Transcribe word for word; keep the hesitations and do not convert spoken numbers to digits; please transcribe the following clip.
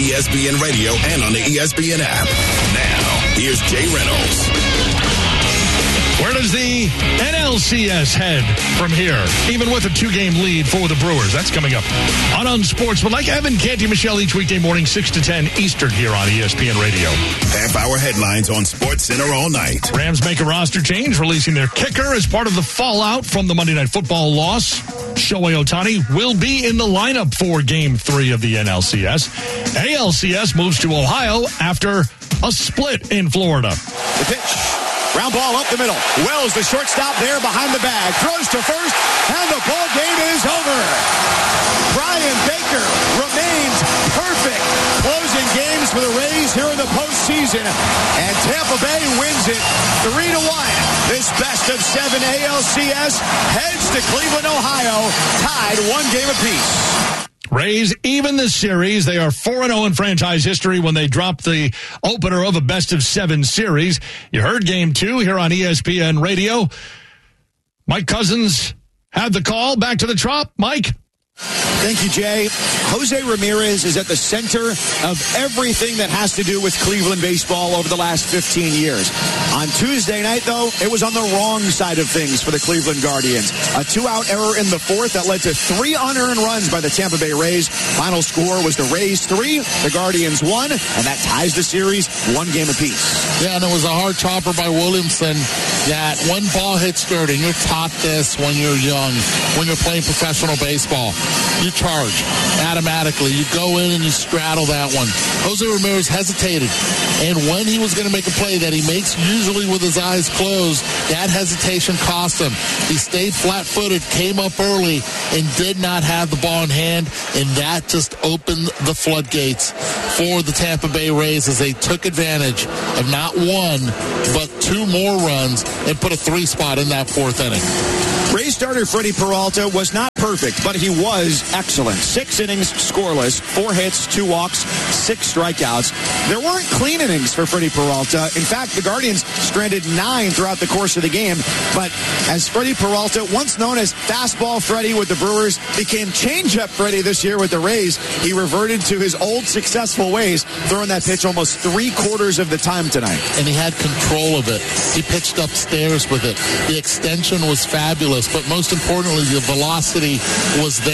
E S P N Radio and on the E S P N app. Now, here's Jay Reynolds. Where does the N L C S head from here, even with a two-game lead for the Brewers? That's coming up on Unsportsmanlike. Evan Canty, Michelle, each weekday morning, six to ten Eastern here on E S P N Radio. Half-hour headlines on SportsCenter all night. Rams make a roster change, releasing their kicker as part of the fallout from the Monday Night Football loss. Shohei Ohtani will be in the lineup for Game three of the N L C S. A L C S moves to Ohio after a split in Florida. The pitch. Ground ball up the middle. Wells, the shortstop there behind the bag. Throws to first, and the ball game is over. Brian Baker remains perfect. Closing games for the Rays here in the postseason. And Tampa Bay wins it three to one. This best of seven A L C S heads to Cleveland, Ohio, tied one game apiece. Rays even the series. They are four and oh in franchise history when they dropped the opener of a best-of-seven series. You heard Game two here on E S P N Radio. Mike Cousins had the call. Back to the Trop. Mike? Thank you, Jay. Jose Ramirez is at the center of everything that has to do with Cleveland baseball over the last fifteen years. On Tuesday night, though, it was on the wrong side of things for the Cleveland Guardians. A two-out error in the fourth that led to three unearned runs by the Tampa Bay Rays. Final score was the Rays three, the Guardians one, and that ties the series one game apiece. Yeah, and it was a hard chopper by Williamson that one ball hits dirt, and you're taught this when you're young, when you're playing professional baseball. You charge automatically. You go in and you straddle that one. Jose Ramirez hesitated. And when he was going to make a play that he makes usually with his eyes closed, that hesitation cost him. He stayed flat-footed, came up early, and did not have the ball in hand. And that just opened the floodgates for the Tampa Bay Rays as they took advantage of not one, but two more runs and put a three spot in that fourth inning. Rays starter Freddie Peralta was not perfect, but he was excellent. Six innings scoreless, four hits, two walks, six strikeouts. There weren't clean innings for Freddie Peralta. In fact, the Guardians stranded nine throughout the course of the game. But as Freddie Peralta, once known as Fastball Freddie with the Brewers, became Changeup Freddie this year with the Rays, he reverted to his old successful ways, throwing that pitch almost three quarters of the time tonight. And he had control of it. He pitched upstairs with it. The extension was fabulous, but most importantly, the velocity was there.